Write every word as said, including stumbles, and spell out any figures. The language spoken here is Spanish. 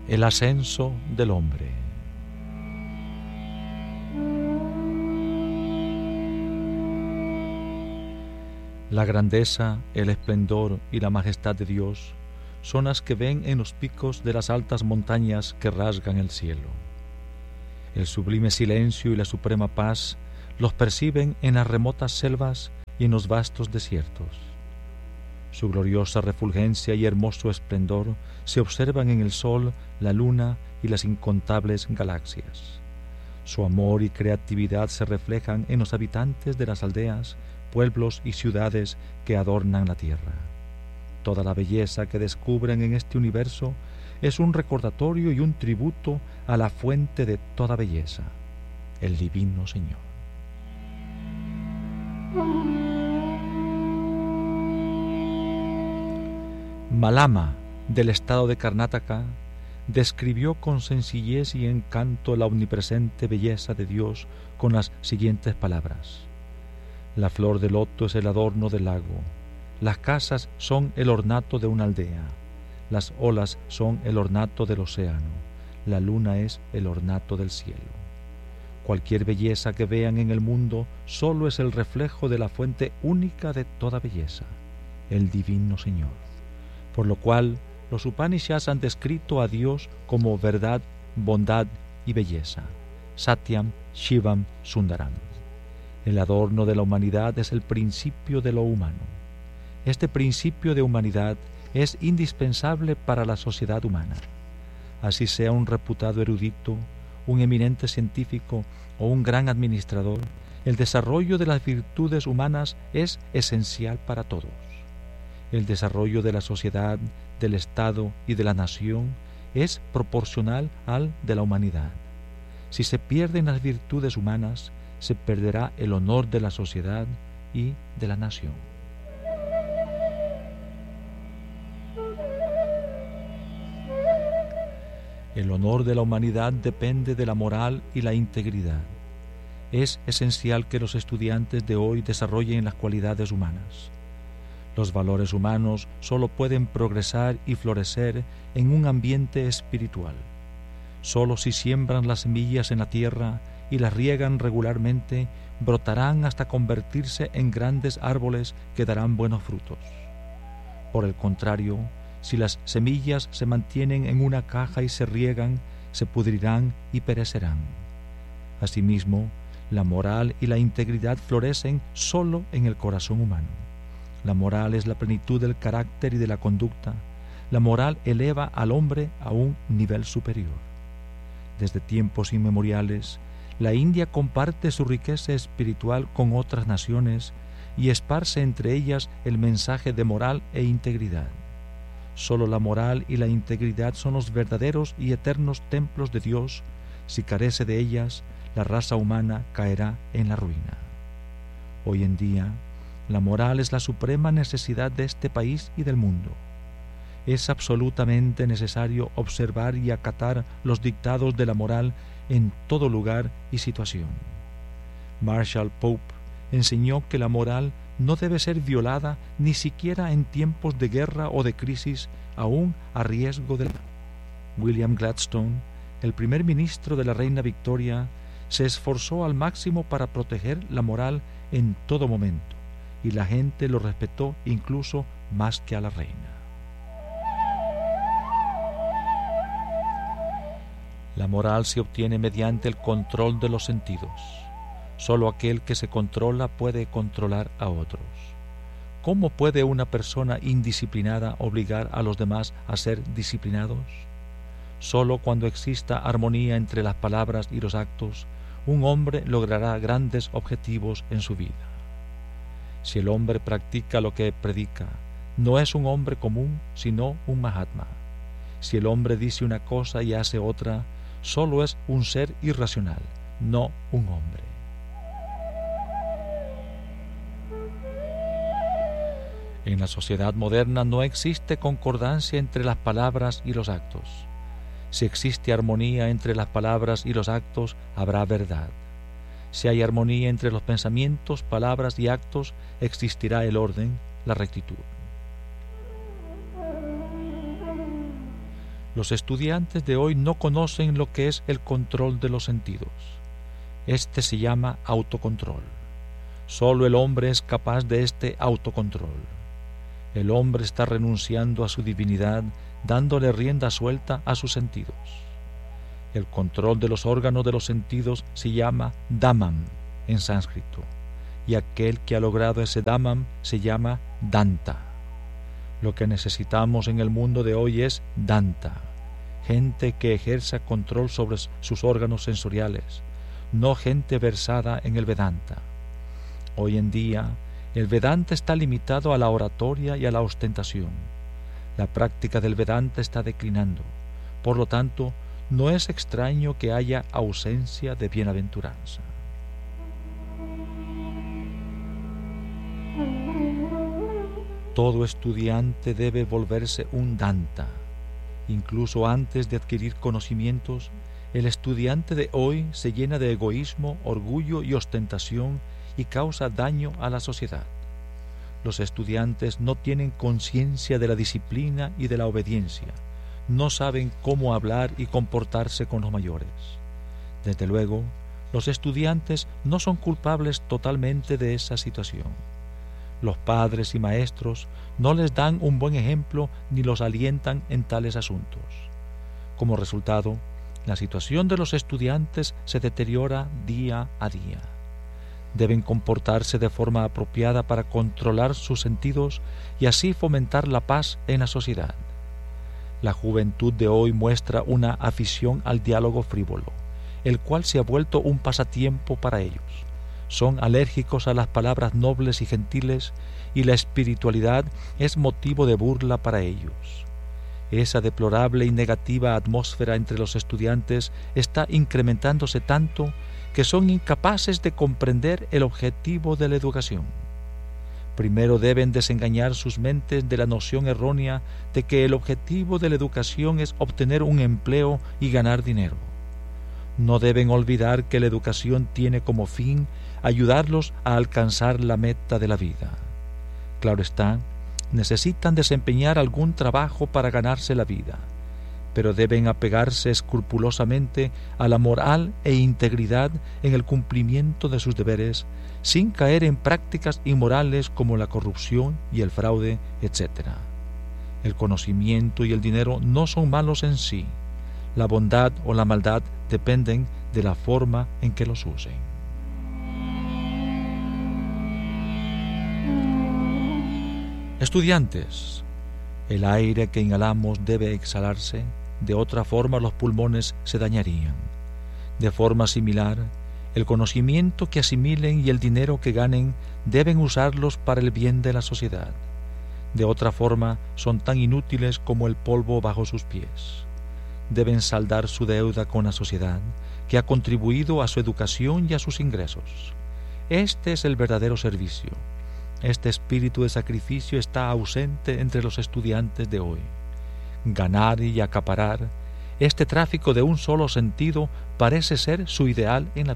El ascenso del hombre. La grandeza, el esplendor y la majestad de Dios son las que ven en los picos de las altas montañas que rasgan el cielo. El sublime silencio y la suprema paz los perciben en las remotas selvas y en los vastos desiertos. Su gloriosa refulgencia y hermoso esplendor se observan en el sol, la luna y las incontables galaxias. Su amor y creatividad se reflejan en los habitantes de las aldeas, pueblos y ciudades que adornan la tierra. Toda la belleza que descubren en este universo es un recordatorio y un tributo a la fuente de toda belleza, el Divino Señor. Malama, del estado de Karnataka, describió con sencillez y encanto la omnipresente belleza de Dios con las siguientes palabras: la flor de loto es el adorno del lago, las casas son el ornato de una aldea, las olas son el ornato del océano, la luna es el ornato del cielo. Cualquier belleza que vean en el mundo solo es el reflejo de la fuente única de toda belleza, el Divino Señor. Por lo cual los Upanishads han descrito a Dios como verdad, bondad y belleza, Satyam, Shivam, Sundaram. El adorno de la humanidad es el principio de lo humano. Este principio de humanidad es indispensable para la sociedad humana. Así sea un reputado erudito, un eminente científico o un gran administrador, el desarrollo de las virtudes humanas es esencial para todos. El desarrollo de la sociedad, del Estado y de la nación es proporcional al de la humanidad. Si se pierden las virtudes humanas, se perderá el honor de la sociedad y de la nación. El honor de la humanidad depende de la moral y la integridad. Es esencial que los estudiantes de hoy desarrollen las cualidades humanas. Los valores humanos solo pueden progresar y florecer en un ambiente espiritual. Solo si siembran las semillas en la tierra y las riegan regularmente, brotarán hasta convertirse en grandes árboles que darán buenos frutos. Por el contrario, si las semillas se mantienen en una caja y se riegan, se pudrirán y perecerán. Asimismo, la moral y la integridad florecen solo en el corazón humano. La moral es la plenitud del carácter y de la conducta. La moral eleva al hombre a un nivel superior. Desde tiempos inmemoriales, la India comparte su riqueza espiritual con otras naciones y esparce entre ellas el mensaje de moral e integridad. Solo la moral y la integridad son los verdaderos y eternos templos de Dios. Si carece de ellas, la raza humana caerá en la ruina. Hoy en día, la moral es la suprema necesidad de este país y del mundo. Es absolutamente necesario observar y acatar los dictados de la moral en todo lugar y situación. Marshall Pope enseñó que la moral no debe ser violada ni siquiera en tiempos de guerra o de crisis, aún a riesgo de la vida. William Gladstone, el primer ministro de la reina Victoria, se esforzó al máximo para proteger la moral en todo momento, y la gente lo respetó incluso más que a la reina. La moral se obtiene mediante el control de los sentidos. Solo aquel que se controla puede controlar a otros. ¿Cómo puede una persona indisciplinada obligar a los demás a ser disciplinados? Solo cuando exista armonía entre las palabras y los actos, un hombre logrará grandes objetivos en su vida. Si el hombre practica lo que predica, no es un hombre común, sino un Mahatma. Si el hombre dice una cosa y hace otra, solo es un ser irracional, no un hombre. En la sociedad moderna no existe concordancia entre las palabras y los actos. Si existe armonía entre las palabras y los actos, habrá verdad. Si hay armonía entre los pensamientos, palabras y actos, existirá el orden, la rectitud. Los estudiantes de hoy no conocen lo que es el control de los sentidos. Este se llama autocontrol. Solo el hombre es capaz de este autocontrol. El hombre está renunciando a su divinidad, dándole rienda suelta a sus sentidos. El control de los órganos de los sentidos se llama Dhammam en sánscrito, y aquel que ha logrado ese Dhammam se llama Danta. Lo que necesitamos en el mundo de hoy es Danta, gente que ejerza control sobre sus órganos sensoriales, no gente versada en el Vedanta. Hoy en día, el Vedanta está limitado a la oratoria y a la ostentación. La práctica del Vedanta está declinando. Por lo tanto, no es extraño que haya ausencia de bienaventuranza. Todo estudiante debe volverse un Danta. Incluso antes de adquirir conocimientos, el estudiante de hoy se llena de egoísmo, orgullo y ostentación y causa daño a la sociedad. Los estudiantes no tienen conciencia de la disciplina y de la obediencia, no saben cómo hablar y comportarse con los mayores. Desde luego, los estudiantes no son culpables totalmente de esa situación. Los padres y maestros no les dan un buen ejemplo ni los alientan en tales asuntos. Como resultado, la situación de los estudiantes se deteriora día a día. Deben comportarse de forma apropiada para controlar sus sentidos y así fomentar la paz en la sociedad. La juventud de hoy muestra una afición al diálogo frívolo, el cual se ha vuelto un pasatiempo para ellos. Son alérgicos a las palabras nobles y gentiles y la espiritualidad es motivo de burla para ellos. Esa deplorable y negativa atmósfera entre los estudiantes está incrementándose tanto que son incapaces de comprender el objetivo de la educación. Primero deben desengañar sus mentes de la noción errónea de que el objetivo de la educación es obtener un empleo y ganar dinero. No deben olvidar que la educación tiene como fin ayudarlos a alcanzar la meta de la vida. Claro está, necesitan desempeñar algún trabajo para ganarse la vida, pero deben apegarse escrupulosamente a la moral e integridad en el cumplimiento de sus deberes, sin caer en prácticas inmorales como la corrupción y el fraude, etcétera. El conocimiento y el dinero no son malos en sí. La bondad o la maldad dependen de la forma en que los usen. Estudiantes, el aire que inhalamos debe exhalarse, de otra forma los pulmones se dañarían. De forma similar, el conocimiento que asimilen y el dinero que ganen deben usarlos para el bien de la sociedad. De otra forma, son tan inútiles como el polvo bajo sus pies. Deben saldar su deuda con la sociedad, que ha contribuido a su educación y a sus ingresos. Este es el verdadero servicio. Este espíritu de sacrificio está ausente entre los estudiantes de hoy. Ganar y acaparar, este tráfico de un solo sentido parece ser su ideal en la vida.